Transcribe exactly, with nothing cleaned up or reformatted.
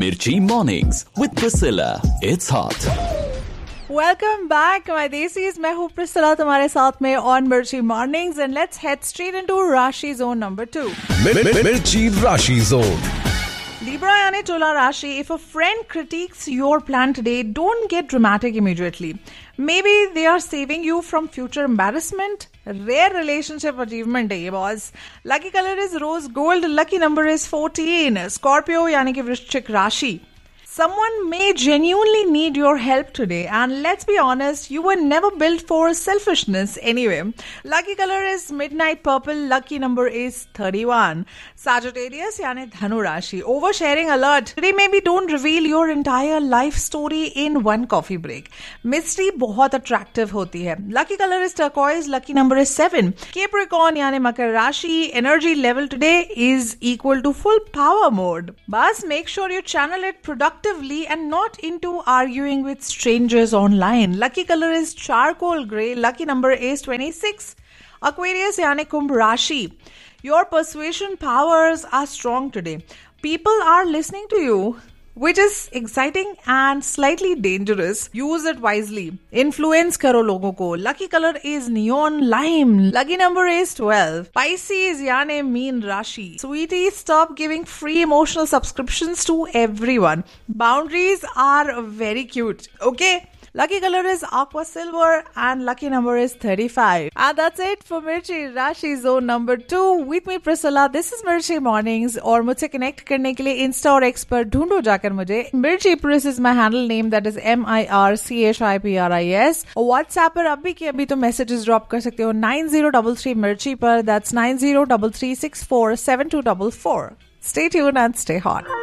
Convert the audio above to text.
Mirchi Mornings with Priscilla. It's hot. Welcome back, my desis. मैं हूँ Priscilla तुम्हारे साथ में on Mirchi Mornings, and let's head straight into Rashi Zone number two. Mirchi Rashi Zone. Libra यानी Tula Rashi. If a friend critiques your plan today, don't get dramatic immediately. Maybe they are saving you from future embarrassment. Rare relationship achievement है ये boss. Lucky color is rose gold. Lucky number is fourteen. Scorpio यानी कि वृश्चिक राशि. Someone may genuinely need your help today, and let's be honest, you were never built for selfishness anyway. Lucky color is midnight purple. Lucky number is thirty-one. Sagittarius यानी धनु राशि. Oversharing alert. Today maybe don't reveal your entire life story in one coffee break. Mystery बहुत attractive होती है. Lucky color is turquoise. Lucky number is seven. Capricorn यानी मकर राशि. Energy level today is equal to full power mode. बस make sure you channel it productively and not into arguing with strangers online. Lucky color is charcoal grey. Lucky number is twenty-six. Aquarius यानी कुंभ राशि. Your persuasion powers are strong today. People are listening to you, which is exciting and slightly dangerous. Use it wisely. Influence करो लोगों को. Lucky color is neon lime. Lucky number is twelve. Pisces यानी mean राशि. Sweetie, stop giving free emotional subscriptions to everyone. Boundaries are very cute. Okay? Lucky color is aqua silver and lucky number is thirty-five. And that's it for Mirchi Rashi Zone number two. With me Priscilla. This is Mirchi Mornings. और मुझसे connect करने के लिए Insta और X पर ढूंढो जाकर मुझे. Mirchi Pris is my handle name, that is M I R C H I P R I S. और WhatsApp पर अभी के अभी तो messages drop कर सकते हो nine zero three three Mirchi पर. That's nine zero three three six four seven two four four. Stay tuned and stay hot.